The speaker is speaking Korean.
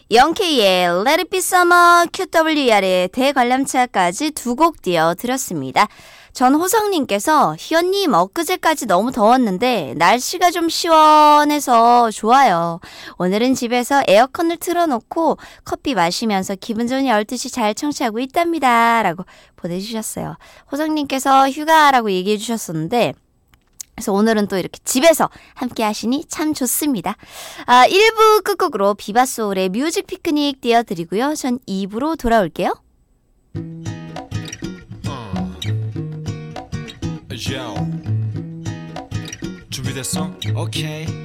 영케이의 Let It Be Summer, QWER의 대관람차까지 두 곡 띄워드렸습니다. 전호성님께서 희연님 엊그제까지 너무 더웠는데 날씨가 좀 시원해서 좋아요. 오늘은 집에서 에어컨을 틀어놓고 커피 마시면서 기분 좋은 12시 잘 청취하고 있답니다. 라고 보내주셨어요. 호성님께서 휴가라고 얘기해 주셨었는데 그래서 오늘은 또 이렇게 집에서 함께 하시니 참 좋습니다. 1부 끝곡으로 비바소울의 뮤직 피크닉 띄워드리고요. 전 2부로 돌아올게요. 준비됐어? 오케이.